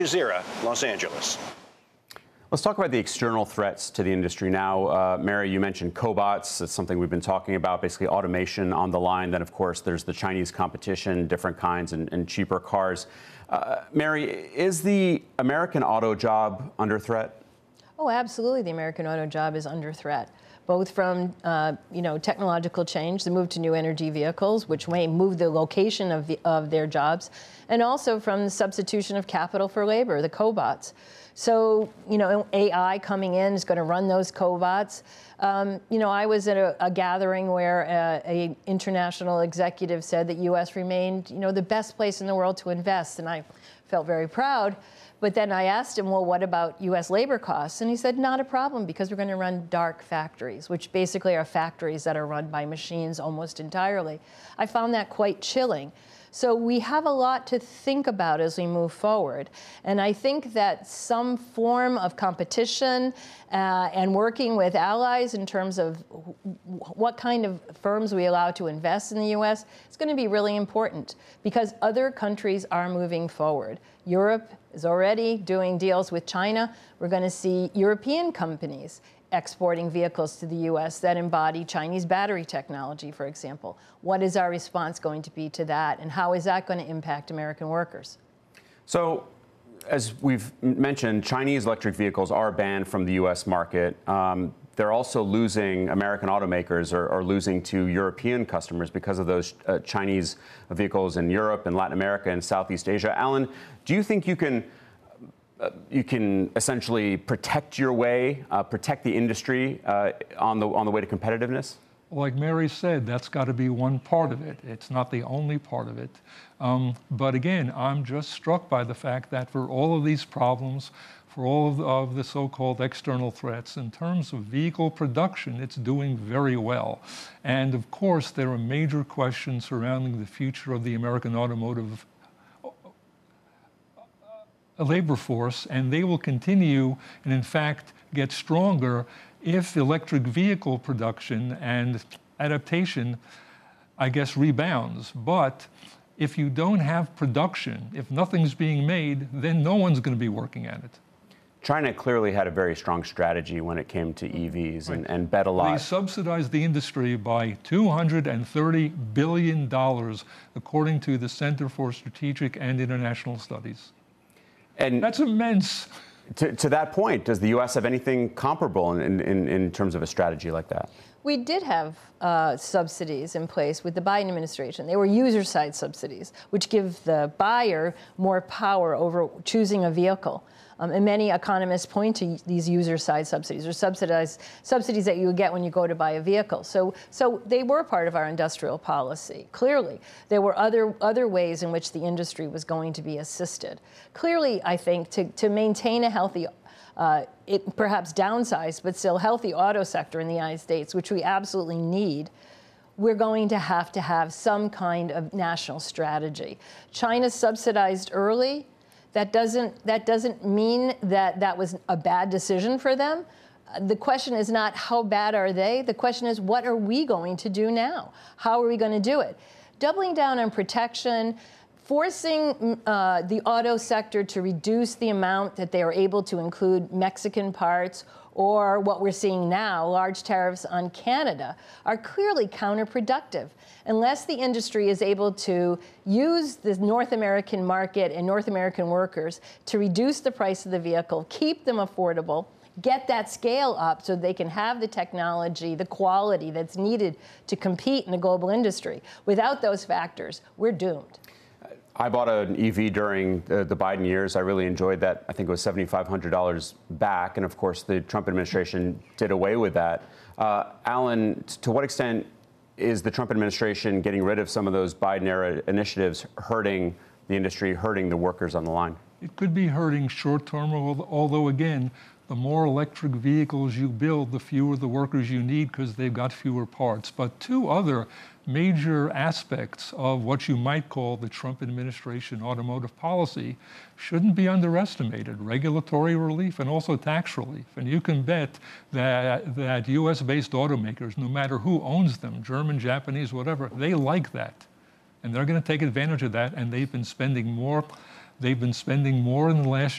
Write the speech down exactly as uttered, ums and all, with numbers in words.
Jazeera, Los Angeles. Let's talk about the external threats to the industry now. Uh, Mary, you mentioned cobots. That's something we've been talking about, basically automation on the line. Then, of course, there's the Chinese competition, different kinds and, and cheaper cars. Uh, Mary, is the American auto job under threat? Oh, absolutely. The American auto job is under threat, both from uh, you know, technological change, the move to new energy vehicles, which may move the location of, the, of their jobs, and also from the substitution of capital for labor, the cobots. So, you know, A I coming in is going to run those cobots. Um, you know, I was at a, a gathering where uh, a international executive said that U S remained, you know, the best place in the world to invest, and I felt very proud. But then I asked him, well, what about U S labor costs? And he said, not a problem, because we're going to run dark factories, which basically are factories that are run by machines almost entirely. I found that quite chilling. So we have a lot to think about as we move forward. And I think that some form of competition uh, and working with allies in terms of what kind of firms we allow to invest in the U S is going to be really important, because other countries are moving forward. Europe is already doing deals with China. We're going to see European companies exporting vehicles to the U S that embody Chinese battery technology, for example. What is our response going to be to that, and how is that going to impact American workers? So, as we've mentioned, Chinese electric vehicles are banned from the U S market. Um, they're also losing, American automakers are, are losing to European customers because of those uh, Chinese vehicles in Europe and Latin America and Southeast Asia. Alan, do you think you can Uh, you can essentially protect your way, uh, protect the industry uh, on the on the way to competitiveness? Like Mary said, that's got to be one part of it. It's not the only part of it. Um, but again, I'm just struck by the fact that for all of these problems, for all of the, of the so-called external threats, in terms of vehicle production, it's doing very well. And of course, there are major questions surrounding the future of the American automotive labor force, and they will continue and in fact get stronger if electric vehicle production and adaptation, I guess, rebounds. But if you don't have production, if nothing's being made, then no one's going to be working at it. China clearly had a very strong strategy when it came to E Vs and, and bet a lot. They subsidized the industry by two hundred thirty billion dollars, according to the Center for Strategic and International Studies. And that's immense. To, to that point, does the U S have anything comparable in, in, in terms of a strategy like that? We did have uh, subsidies in place with the Biden administration. They were user-side subsidies, which give the buyer more power over choosing a vehicle. Um, and many economists point to these user-side subsidies, or subsidized subsidies that you would get when you go to buy a vehicle. So, so they were part of our industrial policy. Clearly, there were other other ways in which the industry was going to be assisted. Clearly, I think to to maintain a healthy, uh, it perhaps downsized but still healthy auto sector in the United States, which we absolutely need, we're going to have to have some kind of national strategy. China subsidized early. That doesn't, that doesn't mean that that was a bad decision for them. Uh, the question is not how bad are they? The question is, what are we going to do now? How are we going to do it? Doubling down on protection, forcing uh, the auto sector to reduce the amount that they are able to include Mexican parts, or what we're seeing now, large tariffs on Canada, are clearly counterproductive. Unless the industry is able to use the North American market and North American workers to reduce the price of the vehicle, keep them affordable, get that scale up so they can have the technology, the quality that's needed to compete in the global industry. Without those factors, we're doomed. I bought an E V during the, the Biden years. I really enjoyed that. I think it was seven thousand five hundred dollars back. And of course, the Trump administration did away with that. Uh, Alan, to what extent is the Trump administration getting rid of some of those Biden-era initiatives hurting the industry, hurting the workers on the line? It could be hurting short-term, although, again, the more electric vehicles you build, the fewer the workers you need because they've got fewer parts. But two other major aspects of what you might call the Trump administration automotive policy shouldn't be underestimated: regulatory relief and also tax relief. And you can bet that, that U S-based automakers, no matter who owns them, German, Japanese, whatever, they like that. And they're going to take advantage of that, and they've been spending more, they've been spending more in the last